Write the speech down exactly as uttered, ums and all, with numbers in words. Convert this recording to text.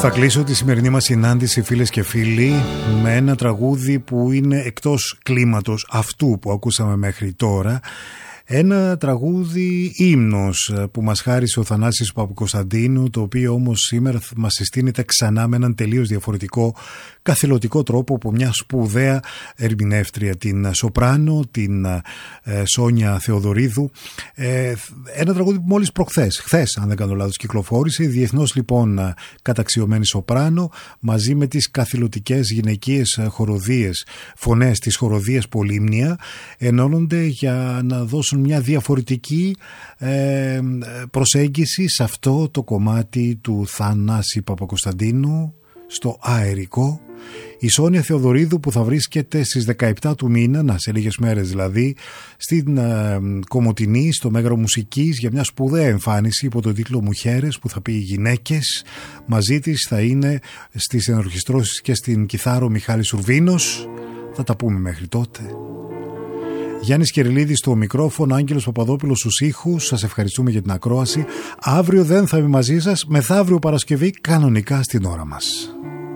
Θα κλείσω τη σημερινή μας συνάντηση, φίλες και φίλοι, με ένα τραγούδι που είναι εκτός κλίματος αυτού που ακούσαμε μέχρι τώρα. Ένα τραγούδι ύμνος που μας χάρισε ο Θανάσης Παπακοσταντίνου, το οποίο όμως σήμερα μας συστήνεται ξανά με έναν τελείως διαφορετικό καθηλωτικό τρόπο από μια σπουδαία ερμηνεύτρια, την σοπράνο, την ε, Σόνια Θεοδωρίδου. Ε, ένα τραγούδι που μόλις προχθές, χθες αν δεν κάνω λάθος, κυκλοφόρησε, διεθνώς λοιπόν καταξιωμένη σοπράνο, μαζί με τις καθηλωτικές γυναικείες χοροδίες, φωνές της χοροδίας Πολύμνια, ενώνονται για να δώσουν μια διαφορετική ε, προσέγγιση σε αυτό το κομμάτι του Θανάση Παπακοσταντίνου, στο αερικό. Η Σόνια Θεοδωρίδου, που θα βρίσκεται στις δεκαεπτά του μήνα, να, σε λίγες μέρες δηλαδή, στην ε, Κομοτηνή, στο Μέγαρο Μουσικής, για μια σπουδαία εμφάνιση υπό τον τίτλο «Μουχέρες», που θα πει γυναίκες. Μαζί της θα είναι στις ενορχιστρώσεις και στην κιθάρο Μιχάλης Σουρβίνος. Θα τα πούμε μέχρι τότε. Γιάννης Κεριλίδης στο μικρόφωνο, Άγγελος Παπαδόπουλος στους ήχους. Σας ευχαριστούμε για την ακρόαση. Αύριο δεν θα είμαι μαζί σας, μεθαύριο Παρασκευή κανονικά στην ώρα μας.